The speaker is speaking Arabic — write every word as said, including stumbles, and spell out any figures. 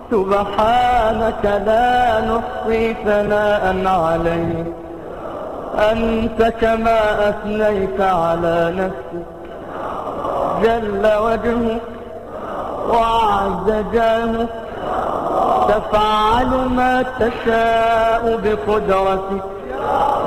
سبحانك لا نحصي ثناء عليك، أنت كما أثنيت على نفسك، جل وجهك وعز جاهك، تفعل ما تشاء بقدرتك.